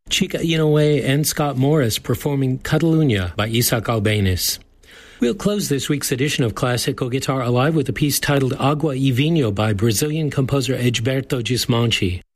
Chica Inoue and Scott Morris performing Catalunya by Isaac Albéniz. We'll close this week's edition of Classical Guitar Alive with a piece titled Agua y Vinho by Brazilian composer Egberto Gismonti.